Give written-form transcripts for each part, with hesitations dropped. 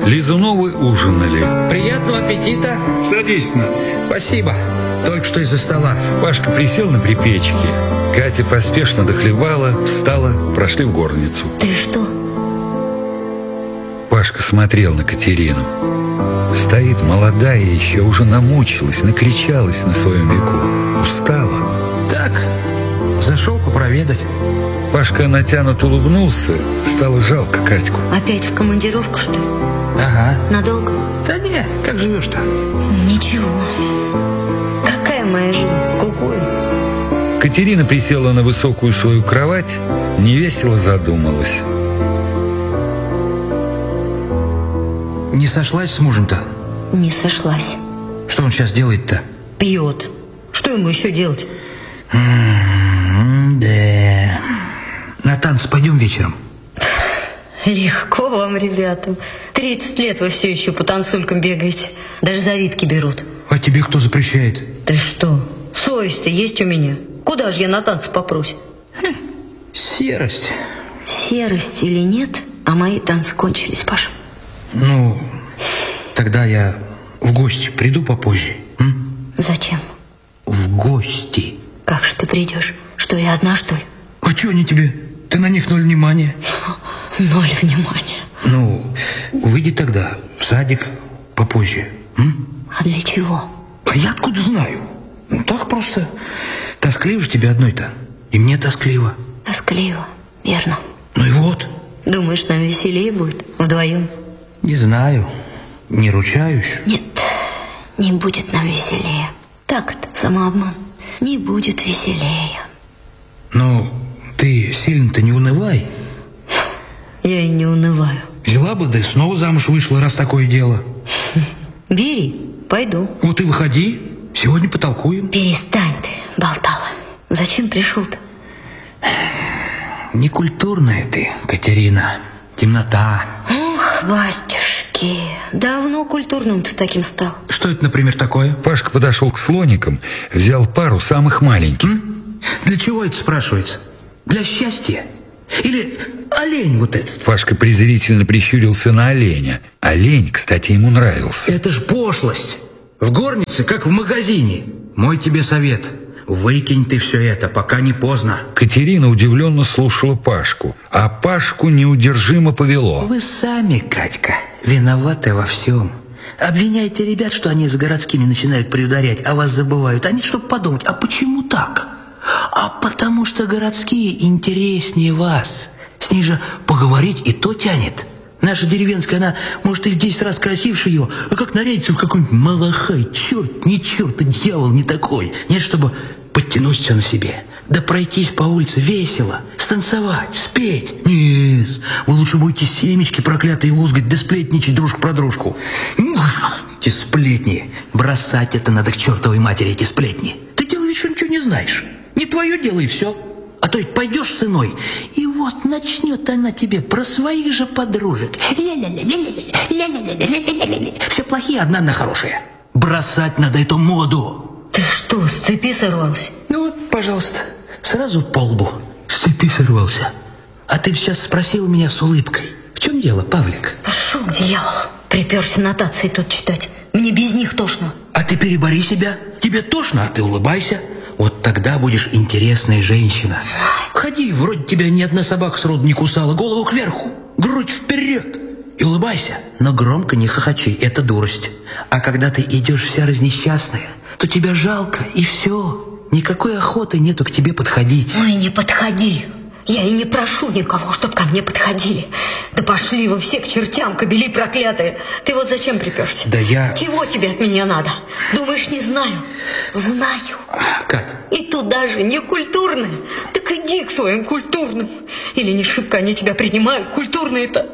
Лизуновы ужинали. Приятного аппетита. Садись с нами. Спасибо. Только что из-за стола. Пашка присел на припечке. Катя поспешно дохлебала, встала, прошли в горницу. Ты что? Пашка смотрел на Катерину. Стоит молодая еще, уже намучилась, накричалась на своем веку. Устала. Так, зашел попроведать. Пашка натянуто улыбнулся. Стало жалко Катьку. Опять в командировку, что ли? Ага. Надолго? Да не, как живешь-то? Ничего. Какая моя жизнь? Кукуй. Катерина присела на высокую свою кровать, невесело задумалась. Не сошлась с мужем-то? Не сошлась. Что он сейчас делает-то? Пьет. Что ему еще делать? Да. На танцы пойдем вечером? Легко вам, ребятам. 30 лет вы все еще по танцулькам бегаете. Даже завидки берут. А тебе кто запрещает? Ты что? Совесть-то есть у меня. Куда же я на танцы попрусь? Серость. Серость или нет, а мои танцы кончились, Паша. Ну, тогда я в гости приду попозже. Зачем? В гости. Как же ты придешь? Что, я одна, что ли? А что они тебе? Ты на них 0 внимания. 0 внимания. Ну, выйди тогда в садик попозже. А для чего? А я откуда знаю? Ну, так просто. Тоскливо же тебе одной-то. И мне тоскливо. Тоскливо, верно. Ну и вот. Думаешь, нам веселее будет вдвоем? Не знаю. Не ручаюсь. Нет, не будет нам веселее. Так-то, самообман. Не будет веселее. Ну, ты сильно-то не унывай. Я и не унываю. Взяла бы, да и снова замуж вышла, раз такое дело. Бери, пойду. Вот и выходи. Сегодня потолкуем. Перестань ты, болтала. Зачем пришел-то? Некультурная ты, Катерина. Темнота. Ох, батюшки, давно культурным ты таким стал. Что это, например, такое? Пашка подошел к слоникам, взял пару самых маленьких. Для чего это спрашивается? Для счастья? Или олень вот этот? Пашка презрительно прищурился на оленя. Олень, кстати, ему нравился. Это ж пошлость. В горнице, как в магазине. Мой тебе совет. Выкинь ты все это, пока не поздно. Катерина удивленно слушала Пашку, а Пашку неудержимо повело. Вы сами, Катька, виноваты во всем. Обвиняйте ребят, что они с городскими начинают приударять, а вас забывают. Они, чтобы подумать, а почему так? А потому что городские интереснее вас. С ней же поговорить и то тянет. Наша деревенская, она, может, и в 10 раз красивше ее, а как нарядится в какой-нибудь малахай. Черт, не черт, дьявол не такой. Нет, чтобы подтянуть все на себе. Да пройтись по улице весело, станцевать, спеть. Нет, вы лучше будете семечки проклятые лузгать, да сплетничать дружку про дружку. Эти сплетни. Бросать это надо к чертовой матери, эти сплетни. Ты делаешь, что ничего не знаешь. Не твое дело и все. А то ведь пойдешь с иной, и вот начнет она тебе про своих же подружек. Все плохие, одна она хорошая. Бросать надо эту моду. Ты что, с цепи сорвался? Ну вот, пожалуйста, сразу по лбу. С цепи сорвался. А ты сейчас спросил меня с улыбкой. В чем дело, Павлик? Пошел к дьяволу. Приперся нотации тут читать. Мне без них тошно. А ты перебори себя. Тебе тошно, а ты улыбайся. Вот тогда будешь интересная женщина. Ходи, вроде тебя ни одна собака сроду не кусала. Голову кверху, грудь вперед. И улыбайся, но громко не хохочи, это дурость. А когда ты идешь вся разнесчастная, то тебя жалко, и все. Никакой охоты нету к тебе подходить. Ой, не подходи. Я и не прошу никого, чтоб ко мне подходили. Да пошли вы все к чертям, кобели проклятые. Ты вот зачем приперся? Да я... Чего тебе от меня надо? Думаешь, не знаю? Знаю. Кать. И туда же не культурные. Так иди к своим культурным. Или не шибко они тебя принимают, культурные-то.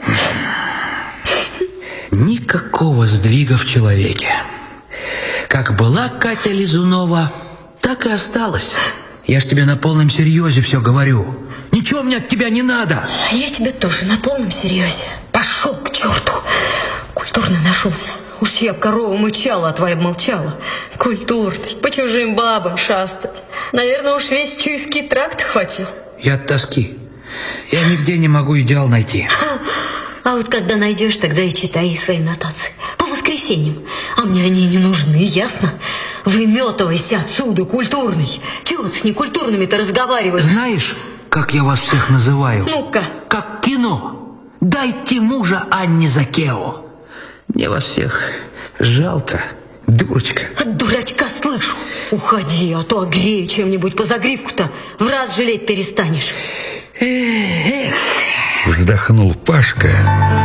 Никакого сдвига в человеке. Как была Катя Лизунова, так и осталась. Я ж тебе на полном серьезе все говорю. Ничего мне от тебя не надо. А я тебе тоже на полном серьезе. Пошел к черту. Культурный нашелся. Уж я б корову мычала, а твоя б молчала. Культурный, по чужим бабам шастать. Наверное, уж весь Чуйский тракт хватил. Я от тоски. Я нигде не могу идеал найти. А вот когда найдешь, тогда и читай свои нотации. По воскресеньям. А мне они не нужны, ясно? Выметывайся отсюда, культурный. Чего ты с некультурными-то разговариваешь? Знаешь, как я вас всех называю? Ну-ка. Как кино. Дайте мужа Анне Закео. Мне вас всех жалко, дурочка. От дурачка слышу. Уходи, а то огрею чем-нибудь по загривку-то. В раз жалеть перестанешь. Вздохнул Пашка